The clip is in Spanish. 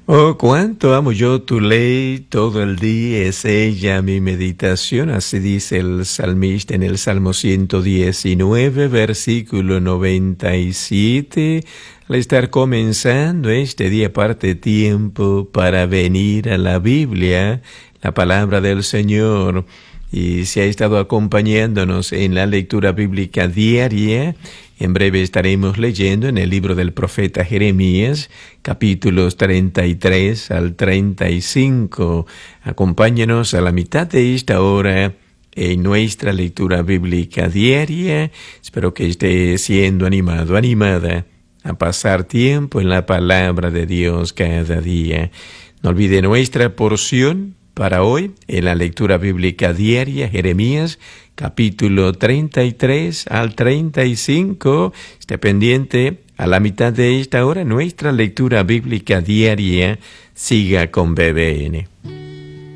Oh, cuánto amo yo tu ley, todo el día es ella mi meditación, así dice el salmista en el Salmo 119, versículo 97. Al estar comenzando este día, aparte tiempo para venir a la Biblia, la palabra del Señor. Y si ha estado acompañándonos en la lectura bíblica diaria, en breve estaremos leyendo en el libro del profeta Jeremías, capítulos 33 al 35. Acompáñenos a la mitad de esta hora en nuestra lectura bíblica diaria. Espero que esté siendo animado, animada a pasar tiempo en la palabra de Dios cada día. No olvide nuestra porción para hoy, en la lectura bíblica diaria, Jeremías, capítulo 33 al 35. Esté pendiente a la mitad de esta hora, nuestra lectura bíblica diaria. Siga con BBN.